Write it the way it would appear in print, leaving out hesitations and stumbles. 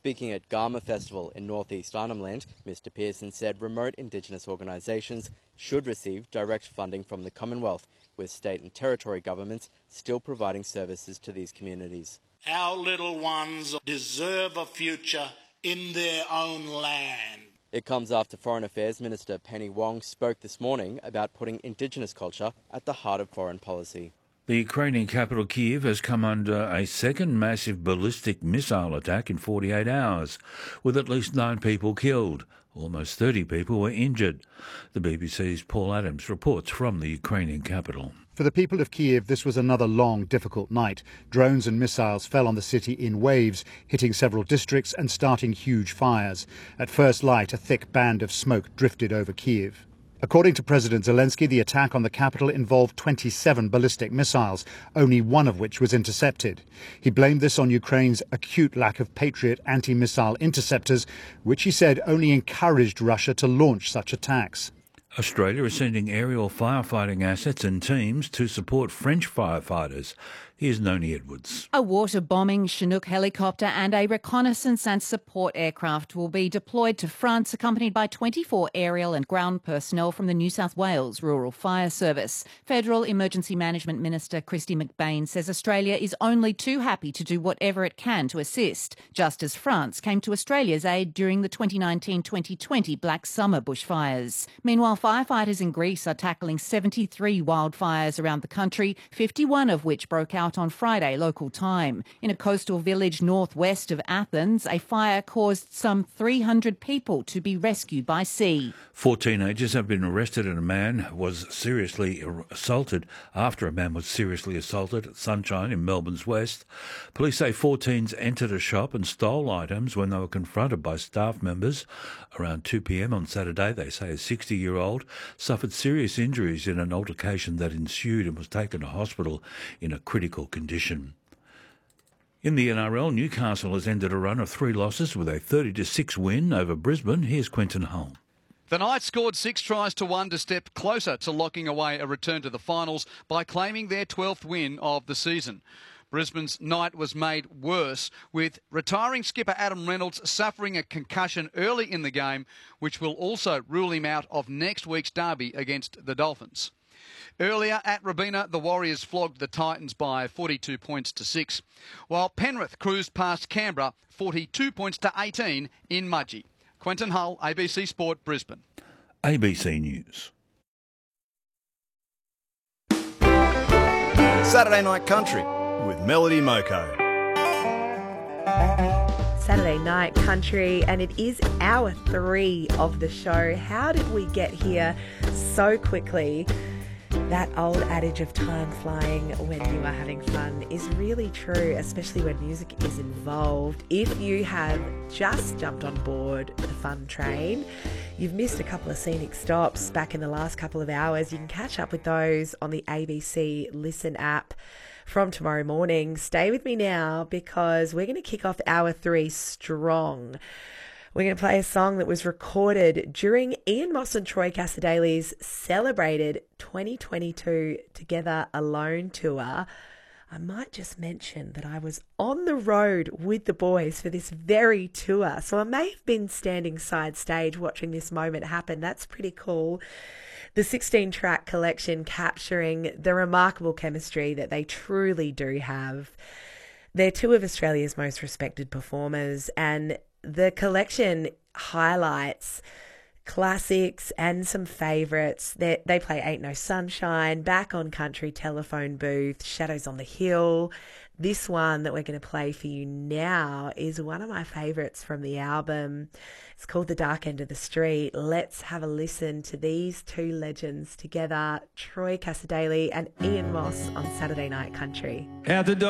Speaking at Garma Festival in northeast Arnhem Land, Mr Pearson said remote Indigenous organisations should receive direct funding from the Commonwealth, with state and territory governments still providing services to these communities. Our little ones deserve a future in their own land. It comes after Foreign Affairs Minister Penny Wong spoke this morning about putting Indigenous culture at the heart of foreign policy. The Ukrainian capital Kyiv has come under a second massive ballistic missile attack in 48 hours, with at least 9 people killed. Almost 30 people were injured. The BBC's Paul Adams reports from the Ukrainian capital. For the people of Kyiv, this was another long, difficult night. Drones and missiles fell on the city in waves, hitting several districts and starting huge fires. At first light, a thick band of smoke drifted over Kyiv. According to President Zelensky, the attack on the capital involved 27 ballistic missiles, only one of which was intercepted. He blamed this on Ukraine's acute lack of Patriot anti-missile interceptors, which he said only encouraged Russia to launch such attacks. Australia is sending aerial firefighting assets and teams to support French firefighters. Here's Noni Edwards. A water-bombing Chinook helicopter and a reconnaissance and support aircraft will be deployed to France, accompanied by 24 aerial and ground personnel from the New South Wales Rural Fire Service. Federal Emergency Management Minister Kristy McBain says Australia is only too happy to do whatever it can to assist, just as France came to Australia's aid during the 2019-2020 Black Summer bushfires. Meanwhile, firefighters in Greece are tackling 73 wildfires around the country, 51 of which broke out on Friday local time. In a coastal village northwest of Athens, a fire caused some 300 people to be rescued by sea. 4 teenagers have been arrested and a man was seriously assaulted after a man was seriously assaulted at Sunshine in Melbourne's west. Police say 4 teens entered a shop and stole items when they were confronted by staff members. Around 2 p.m. on Saturday, they say a 60-year-old suffered serious injuries in an altercation that ensued and was taken to hospital in a critical condition. In the NRL, Newcastle has ended a run of 3 losses with a 30-6 win over Brisbane. Here's Quentin Hull. The Knights scored 6 tries to 1 to step closer to locking away a return to the finals by claiming their 12th win of the season. Brisbane's night was made worse, with retiring skipper Adam Reynolds suffering a concussion early in the game, which will also rule him out of next week's derby against the Dolphins. Earlier at Robina, the Warriors flogged the Titans by 42 points to 6, while Penrith cruised past Canberra 42 points to 18 in Mudgee. Quentin Hull, ABC Sport, Brisbane. ABC News. Saturday Night Country with Melody Moko. Saturday Night Country, and it is hour 3 of the show. How did we get here so quickly? That old adage of time flying when you are having fun is really true, especially when music is involved. If you have just jumped on board the fun train, you've missed a couple of scenic stops back in the last couple of hours, you can catch up with those on the ABC Listen app from tomorrow morning. Stay with me now because we're going to kick off hour 3 strong. We're going to play a song that was recorded during Ian Moss and Troy Cassar-Daley's celebrated 2022 Together Alone tour. I might just mention that I was on the road with the boys for this very tour, so I may have been standing side stage watching this moment happen. That's pretty cool. The 16-track collection capturing the remarkable chemistry that they truly do have. They're 2 of Australia's most respected performers, and the collection highlights classics and some favourites. They play Ain't No Sunshine, Back on Country, Telephone Booth, Shadows on the Hill. This one that we're going to play for you now is one of my favourites from the album. It's called The Dark End of the Street. Let's have a listen to these 2 legends together, Troy Cassar-Daley and Ian Moss on Saturday Night Country. Out the door.